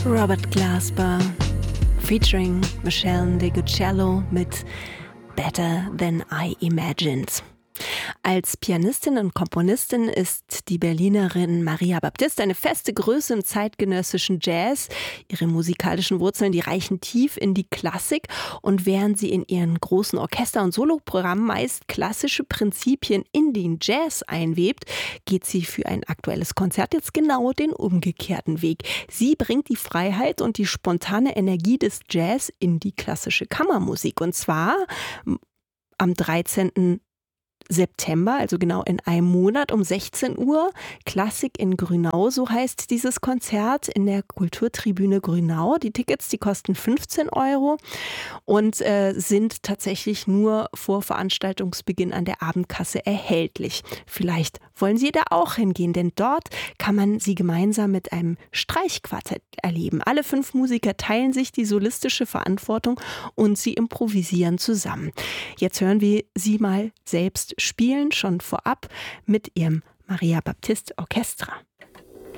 Robert Glasper featuring Michelle DeGuccello mit Better Than I Imagined. Als Pianistin und Komponistin ist die Berlinerin Maria Baptist eine feste Größe im zeitgenössischen Jazz. Ihre musikalischen Wurzeln, die reichen tief in die Klassik, und während sie in ihren großen Orchester- und Soloprogrammen meist klassische Prinzipien in den Jazz einwebt, geht sie für ein aktuelles Konzert jetzt genau den umgekehrten Weg. Sie bringt die Freiheit und die spontane Energie des Jazz in die klassische Kammermusik, und zwar am 13. September, also genau in einem Monat um 16 Uhr. Klassik in Grünau, so heißt dieses Konzert in der Kulturtribüne Grünau. Die Tickets, die kosten 15 € und sind tatsächlich nur vor Veranstaltungsbeginn an der Abendkasse erhältlich. Vielleicht wollen Sie da auch hingehen, denn dort kann man sie gemeinsam mit einem Streichquartett erleben. Alle 5 Musiker teilen sich die solistische Verantwortung und sie improvisieren zusammen. Jetzt hören wir sie mal selbst spielen, schon vorab mit ihrem Maria Baptist Orchestra.